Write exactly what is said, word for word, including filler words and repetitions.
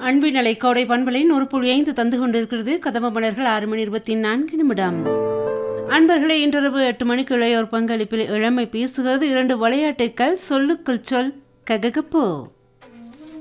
அன்பினலை கோடை பண்பலை நூறு புள்ளி ஐந்து தந்து கொண்டிருக்கிறது கதம்ப மலர்கள் ஆறு மணி இருபத்தி நான்கு நிமிடம். அன்பர்களே, இன்றிரவு எட்டு மணிக்கு இளையோர் பங்களிப்பில் இளமை பேசுகிறது. இரண்டு விளையாட்டுக்கள், சொல்லுக்குள் சொல், கககப்போ.